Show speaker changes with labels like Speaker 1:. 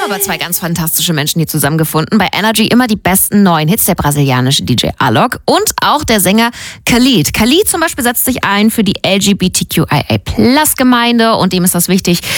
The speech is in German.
Speaker 1: aber zwei ganz fantastische Menschen hier zusammengefunden. Bei Energy immer die besten neuen Hits, der brasilianische DJ Alok und auch der Sänger Khalid. Khalid zum Beispiel setzt sich ein für die LGBTQIA+-Gemeinde und ihm ist das wichtig,